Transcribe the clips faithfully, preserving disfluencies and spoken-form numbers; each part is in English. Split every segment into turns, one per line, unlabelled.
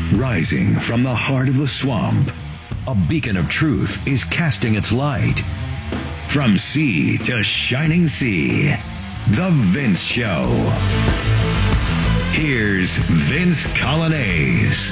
Rising from the heart of the swamp, a beacon of truth is casting its light. From sea to shining sea, The Vince Show. Here's Vince Coglianese.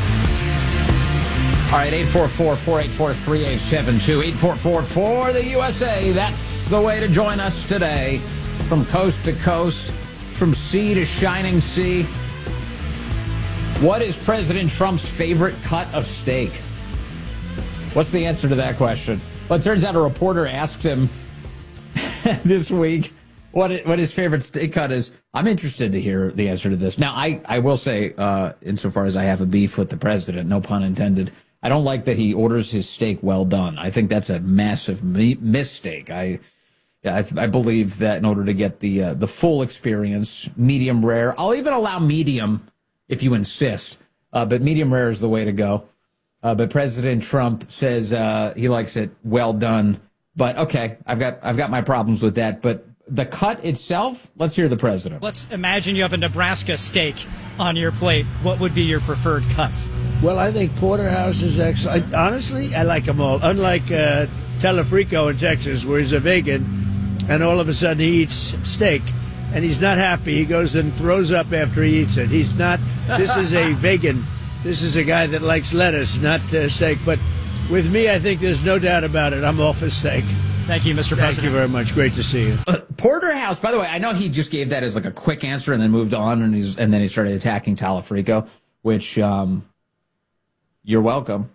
All right, eight four four, four eight four, three eight seven two, eight four four for the U S A. That's the way to join us today. From coast to coast, from sea to shining sea. What is President Trump's favorite cut of steak? What's the answer to that question? Well, it turns out a reporter asked him this week what it, what his favorite steak cut is. I'm interested to hear the answer to this. Now, I, I will say, uh, insofar as I have a beef with the president, no pun intended, I don't like that he orders his steak well done. I think that's a massive mi- mistake. I, yeah, I, I believe that in order to get the uh, the full experience, medium rare. I'll even allow medium if you insist, uh, but medium rare is the way to go. Uh, but President Trump says uh, he likes it well done. But okay, I've got I've got my problems with that. But the cut itself, let's hear the president.
Let's imagine you have a Nebraska steak on your plate. What would be your preferred cut?
Well, I think Porterhouse is excellent. I, honestly, I like them all. Unlike uh, Telefrico in Texas, where he's a vegan, and all of a sudden he eats steak, and he's not happy. He goes and throws up after he eats it. He's not. This is a vegan. This is a guy that likes lettuce, not uh, steak. But with me, I think there's no doubt about it. I'm all for steak.
Thank you, Mister President.
Thank you very much. Great to see you.
Uh, Porterhouse, by the way, I know he just gave that as like a quick answer and then moved on, and he's and then he started attacking Telefrico, which um, you're welcome.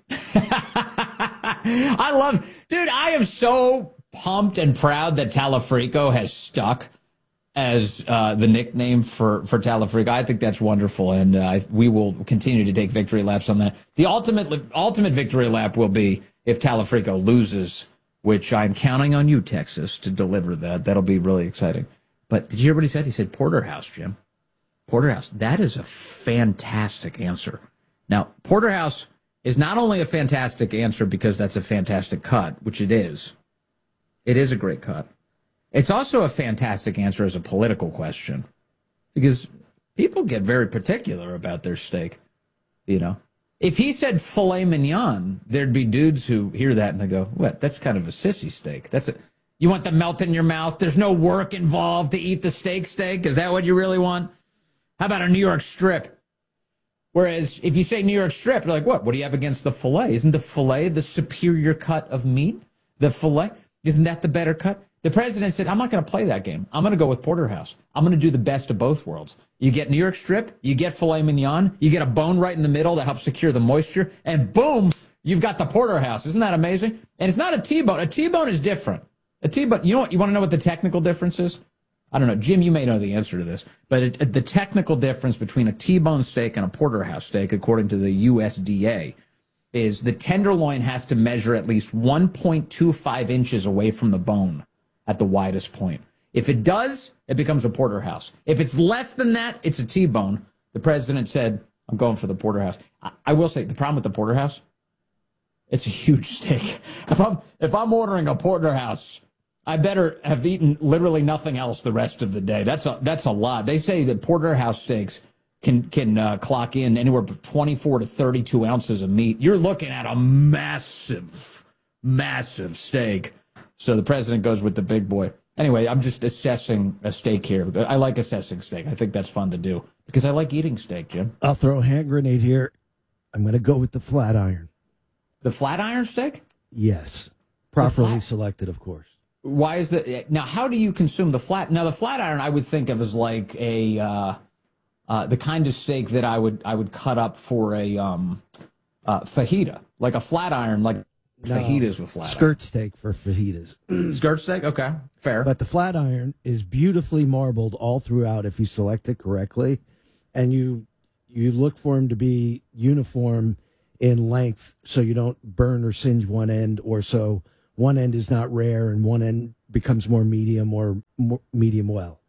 I love, dude. I am so pumped and proud that Telefrico has stuck as uh, the nickname for for Telefrico. I think that's wonderful, and uh, we will continue to take victory laps on that. The ultimate ultimate victory lap will be if Telefrico loses, which I'm counting on you, Texas, to deliver that. That'll be really exciting. But did you hear what he said? He said Porterhouse, Jim. Porterhouse. That is a fantastic answer. Now, Porterhouse is not only a fantastic answer because that's a fantastic cut, which it is. It is a great cut. It's also a fantastic answer as a political question because people get very particular about their steak, you know. If he said filet mignon, there'd be dudes who hear that and they go, what, that's kind of a sissy steak. That's a, you want the melt in your mouth? There's no work involved to eat the steak steak? Is that what you really want? How about a New York strip? Whereas if you say New York strip, you're like, what? What do you have against the filet? Isn't the filet the superior cut of meat? The filet? Isn't that the better cut? The president said, I'm not going to play that game. I'm going to go with Porterhouse. I'm going to do the best of both worlds. You get New York strip, you get filet mignon, you get a bone right in the middle to help secure the moisture, and boom, you've got the Porterhouse. Isn't that amazing? And it's not a T-bone. A T-bone is different. A T-bone, you know what? You want to know what the technical difference is? I don't know. Jim, you may know the answer to this, but it, it, the technical difference between a T-bone steak and a Porterhouse steak, according to the U S D A, is the tenderloin has to measure at least one point two five inches away from the bone at the widest point. If it does, it becomes a Porterhouse. If it's less than that, it's a T-bone. The president said, I'm going for the Porterhouse. I, I will say, the problem with the Porterhouse, it's a huge steak. If I'm, if I'm ordering a Porterhouse, I better have eaten literally nothing else the rest of the day. That's a, that's a lot. They say that Porterhouse steaks can, can uh, clock in anywhere from twenty-four to thirty-two ounces of meat. You're looking at a massive, massive steak. So the president goes with the big boy. Anyway, I'm just assessing a steak here. I like assessing steak. I think that's fun to do because I like eating steak, Jim.
I'll throw a hand grenade here. I'm going to go with the flat iron.
The flat iron steak?
Yes. Properly selected, of course.
Why is that? Now, how do you consume the flat? Now, the flat iron I would think of as like a uh, uh, the kind of steak that I would I would cut up for a um, uh, fajita, like a flat iron, like. No, fajitas with flat
skirt
iron.
steak for fajitas.
Skirt steak? Okay, fair.
But the flat iron is beautifully marbled all throughout if you select it correctly. And you you look for them to be uniform in length so you don't burn or singe one end, or so one end is not rare and one end becomes more medium or more medium well.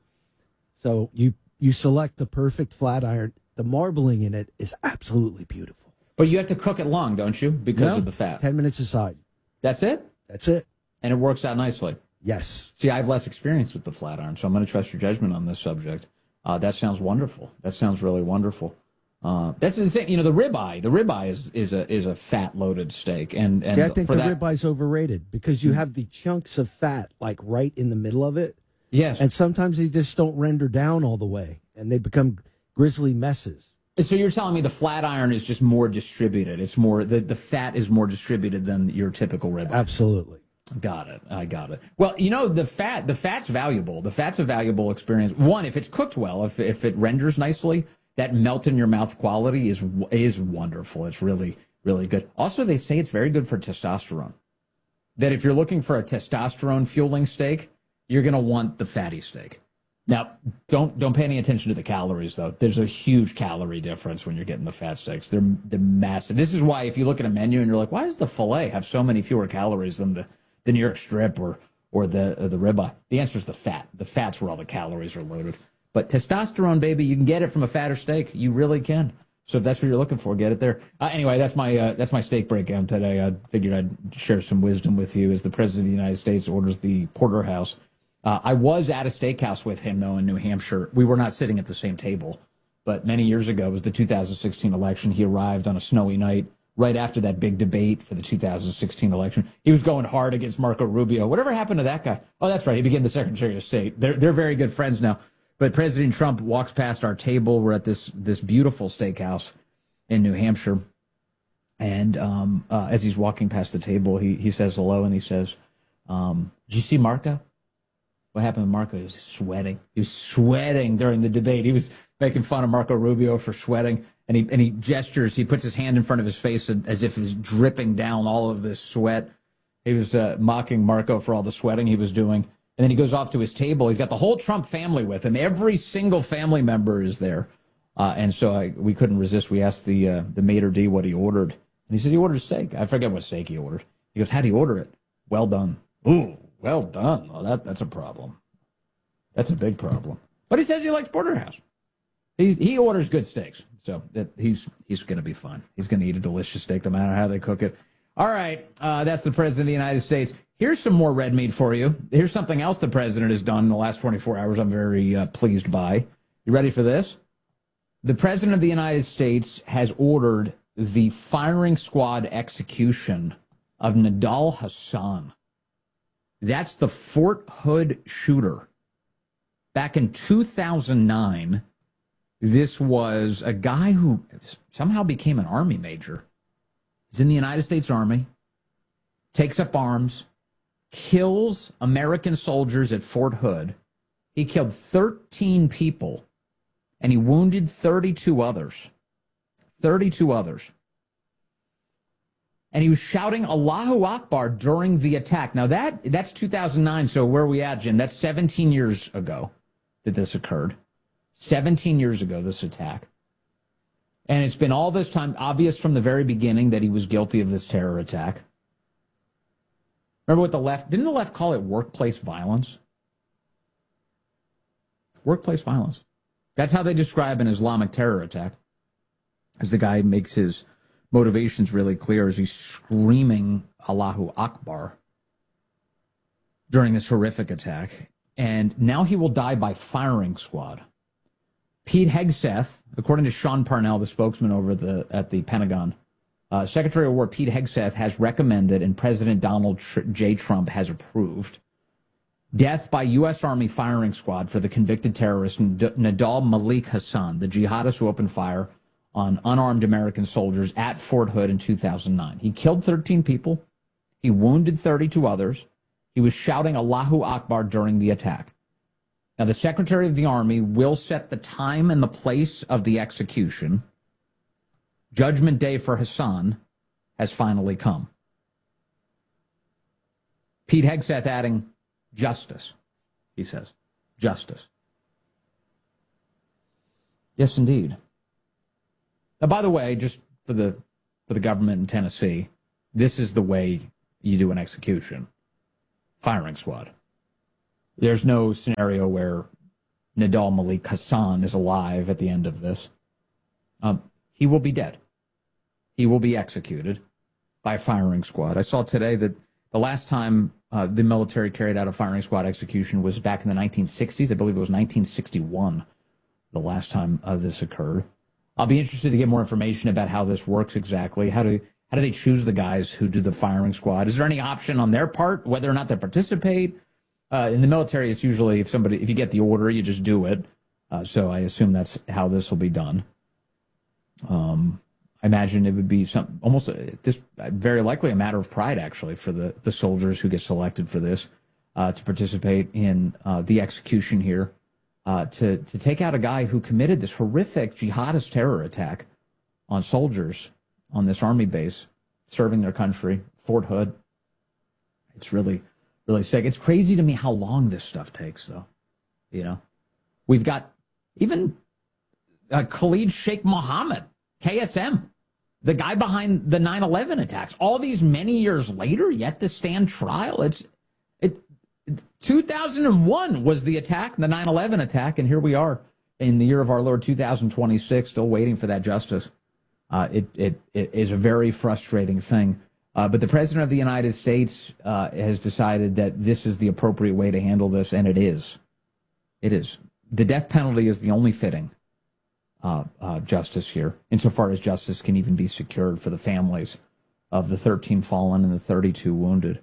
So you, you select the perfect flat iron. The marbling in it is absolutely beautiful.
But you have to cook it long, don't you? Because
no,
of the fat.
Ten minutes aside.
That's it?
That's it.
And it works out nicely.
Yes.
See, I have less experience with the flat iron, so I'm going to trust your judgment on this subject. Uh, that sounds wonderful. That sounds really wonderful. Uh, that's the same. You know, the ribeye. The ribeye is is a is a fat loaded steak, and, and
See, I think
for
the
that,
ribeye's overrated because you have the chunks of fat like right in the middle of it,
yes,
and sometimes they just don't render down all the way, and they become grisly messes.
So you're telling me the flat iron is just more distributed? It's more the the fat is more distributed than your typical ribeye.
Absolutely.
Got it. I got it. Well, you know, the fat, the fat's valuable. The fat's a valuable experience. One, if it's cooked well, if if it renders nicely, that melt in your mouth quality is is wonderful. It's really, really good. Also, they say it's very good for testosterone. That if you're looking for a testosterone fueling steak, you're going to want the fatty steak. Now, don't don't pay any attention to the calories, though. There's a huge calorie difference when you're getting the fat steaks. They're they're massive. This is why if you look at a menu and you're like, why does the filet have so many fewer calories than the the New York strip or or the uh, the ribeye? The answer is the fat. The fat's where all the calories are loaded. But testosterone, baby, you can get it from a fatter steak. You really can. So if that's what you're looking for, get it there. Uh, anyway, that's my uh, that's my steak breakdown today. I figured I'd share some wisdom with you as the President of the United States orders the porterhouse. Uh, I was at a steakhouse with him, though, in New Hampshire. We were not sitting at the same table. But many years ago, it was the two thousand sixteen election. He arrived on a snowy night right after that big debate for the two thousand sixteen election. He was going hard against Marco Rubio. Whatever happened to that guy? Oh, that's right. He became the Secretary of State. They're they're very good friends now. But President Trump walks past our table. We're at this this beautiful steakhouse in New Hampshire. And um, uh, as he's walking past the table, he, he says hello, and he says, um, did you see Marco? What happened to Marco? He was sweating. He was sweating during the debate. He was making fun of Marco Rubio for sweating. And he and he gestures. He puts his hand in front of his face as if he's dripping down all of this sweat. He was uh, mocking Marco for all the sweating he was doing. And then he goes off to his table. He's got the whole Trump family with him. Every single family member is there. Uh, and so I, we couldn't resist. We asked the uh, the maitre d' what he ordered. And he said he ordered steak. I forget what steak he ordered. He goes, how'd he order it? Well done. Ooh, well done. Well, that, that's a problem. That's a big problem. But he says he likes porterhouse. He, he orders good steaks. So that he's he's going to be fine. He's going to eat a delicious steak no matter how they cook it. All right, uh, that's the President of the United States. Here's some more red meat for you. Here's something else the President has done in the last twenty-four hours I'm very uh, pleased by. You ready for this? The President of the United States has ordered the firing squad execution of Nidal Hasan. That's the Fort Hood shooter. Back in two thousand nine, this was a guy who somehow became an Army major. He's in the United States Army, takes up arms, kills American soldiers at Fort Hood. He killed thirteen people, and he wounded thirty-two others. thirty-two others. And he was shouting Allahu Akbar during the attack. Now, that that's two thousand nine, so where are we at, Jim? That's seventeen years ago that this occurred. seventeen years ago, this attack. And it's been all this time obvious from the very beginning that he was guilty of this terror attack. Remember what the left, didn't the left call it workplace violence? Workplace violence. That's how they describe an Islamic terror attack. As the guy makes his motivations really clear as he's screaming Allahu Akbar during this horrific attack. And now he will die by firing squad. Pete Hegseth, according to Sean Parnell, the spokesman over the at the Pentagon, uh, Secretary of War Pete Hegseth has recommended and President Donald J. Trump has approved death by U S. Army firing squad for the convicted terrorist Nidal Malik Hasan, the jihadist who opened fire on unarmed American soldiers at Fort Hood in two thousand nine. He killed thirteen people. He wounded thirty-two others. He was shouting Allahu Akbar during the attack. Now, the Secretary of the Army will set the time and the place of the execution. Judgment Day for Hassan has finally come. Pete Hegseth adding, justice, he says. Justice. Yes, indeed. Now, by the way, just for the for the government in Tennessee, this is the way you do an execution. Firing squad. There's no scenario where Nidal Malik Hasan is alive at the end of this. Um, he will be dead. He will be executed by a firing squad. I saw today that the last time uh, the military carried out a firing squad execution was back in the nineteen sixties. I believe it was nineteen sixty-one, the last time uh, this occurred. I'll be interested to get more information about how this works exactly. How do how do they choose the guys who do the firing squad? Is there any option on their part whether or not they participate? Uh, in the military, it's usually if somebody if you get the order, you just do it. Uh, so I assume that's how this will be done. Um, I imagine it would be some almost a, this very likely a matter of pride actually for the the soldiers who get selected for this uh, to participate in uh, the execution here. Uh, to, to take out a guy who committed this horrific jihadist terror attack on soldiers on this army base serving their country, Fort Hood. It's really, really sick. It's crazy to me how long this stuff takes, though. You know, we've got even uh, Khalid Sheikh Mohammed, K S M, the guy behind the nine eleven attacks. All these many years later, yet to stand trial. It's it. two thousand one was the attack, the nine eleven attack, and here we are in the year of our Lord two thousand twenty-six, still waiting for that justice. Uh, it, it, it is a very frustrating thing. Uh, but the President of the United States uh, has decided that this is the appropriate way to handle this, and it is. It is. The death penalty is the only fitting uh, uh, justice here, insofar as justice can even be secured for the families of the thirteen fallen and the thirty-two wounded,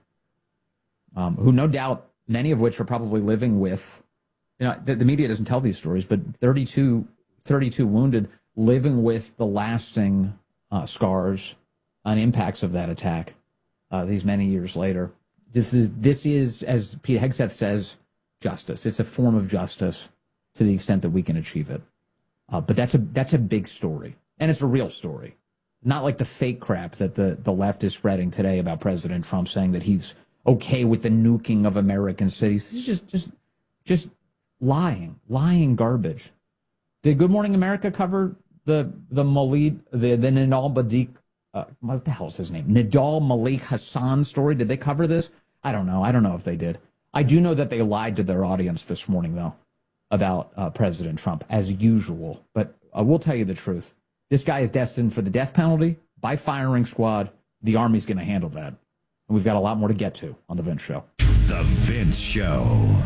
um, who no doubt, many of which are probably living with, you know, the, the media doesn't tell these stories, but thirty-two, thirty-two wounded living with the lasting uh, scars and impacts of that attack uh, these many years later. This is, this is, as Pete Hegseth says, justice. It's a form of justice to the extent that we can achieve it. Uh, but that's a that's a big story, and it's a real story, not like the fake crap that the, the left is spreading today about President Trump saying that he's okay with the nuking of American cities. This is just, just, just lying, lying garbage. Did Good Morning America cover the the Malik, the the Nidal Malik, uh, what the hell's his name? Nidal Malik Hassan story? Did they cover this? I don't know. I don't know if they did. I do know that they lied to their audience this morning, though, about uh, President Trump, as usual. But I will tell you the truth. This guy is destined for the death penalty by firing squad. The Army's going to handle that. And we've got a lot more to get to on The Vince Show.
The Vince Show.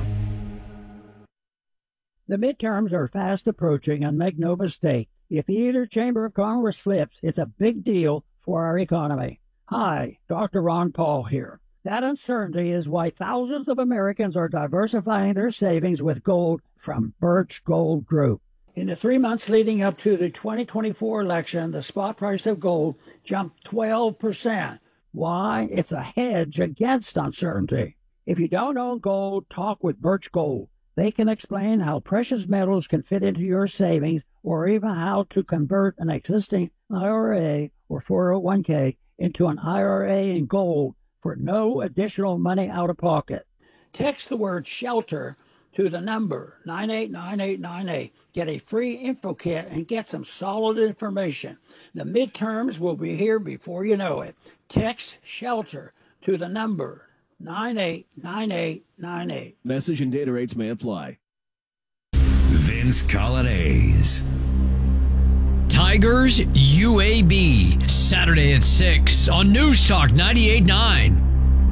The midterms are fast approaching, and make no mistake, if either chamber of Congress flips, it's a big deal for our economy. Hi, Doctor Ron Paul here. That uncertainty is why thousands of Americans are diversifying their savings with gold from Birch Gold Group. In the three months leading up to the twenty twenty-four election, the spot price of gold jumped twelve percent. Why? It's a hedge against uncertainty. If you don't own gold, talk with Birch Gold. They can explain how precious metals can fit into your savings, or even how to convert an existing I R A or four oh one k into an I R A in gold for no additional money out of pocket. Text the word SHELTER to the number nine eight nine eight nine eight. Get a free info kit and get some solid information. The midterms will be here before you know it. Text SHELTER to the number nine eight nine eight nine eight.
Message and data rates may apply.
Vince Colonnese.
Tigers U A B, Saturday at six on News Talk ninety-eight point nine.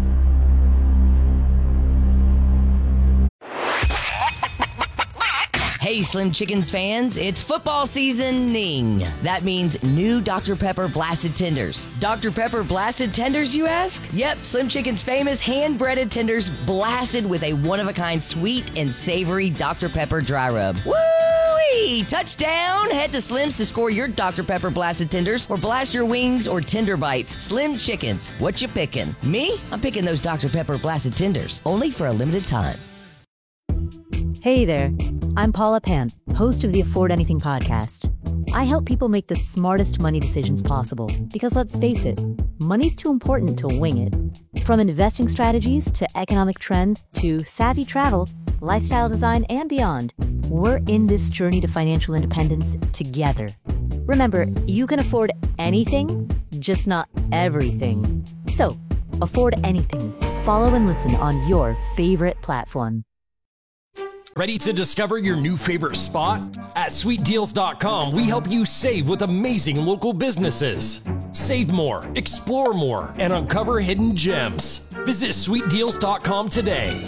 Hey, Slim Chickens fans, it's football seasoning. That means new Doctor Pepper Blasted Tenders. Doctor Pepper Blasted Tenders, you ask? Yep, Slim Chicken's famous hand-breaded tenders blasted with a one-of-a-kind sweet and savory Doctor Pepper dry rub. Woo-wee! Touchdown! Head to Slim's to score your Doctor Pepper Blasted Tenders or blast your wings or tender bites. Slim Chickens, what you picking? Me? I'm picking those Doctor Pepper Blasted Tenders, only for a limited time.
Hey there, I'm Paula Pant, host of the Afford Anything podcast. I help people make the smartest money decisions possible because, let's face it, money's too important to wing it. From investing strategies to economic trends to savvy travel, lifestyle design, and beyond, we're in this journey to financial independence together. Remember, you can afford anything, just not everything. So, afford anything. Follow and listen on your favorite platform.
Ready to discover your new favorite spot? At sweet deals dot com, we help you save with amazing local businesses. Save more, explore more, and uncover hidden gems. Visit sweet deals dot com today.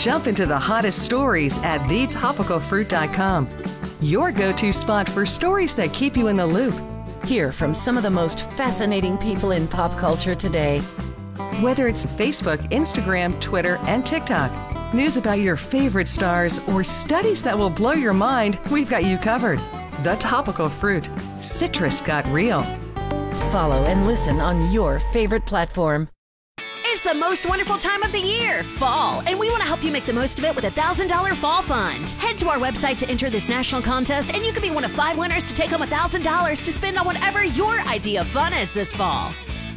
Jump into the hottest stories at the topical fruit dot com. Your go-to spot for stories that keep you in the loop.
Hear from some of the most fascinating people in pop culture today.
Whether it's Facebook, Instagram, Twitter, and TikTok, news about your favorite stars, or studies that will blow your mind, we've got you covered. The Topical Fruit. Citrus got real.
Follow and listen on your favorite platform.
It's the most wonderful time of the year, fall, and we want to help you make the most of it with a one thousand dollars Fall Fund. Head to our website to enter this national contest, and you could be one of five winners to take home one thousand dollars to spend on whatever your idea of fun is this fall.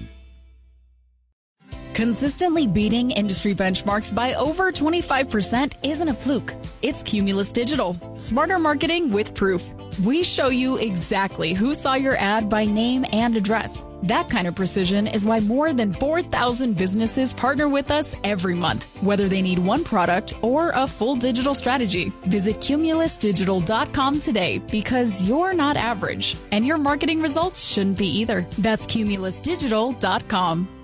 Consistently beating industry benchmarks by over twenty-five percent isn't a fluke. It's Cumulus Digital. Smarter marketing with proof. We show you exactly who saw your ad by name and address. That kind of precision is why more than four thousand businesses partner with us every month, whether they need one product or a full digital strategy. Visit cumulus digital dot com today, because you're not average, and your marketing results shouldn't be either. That's cumulus digital dot com.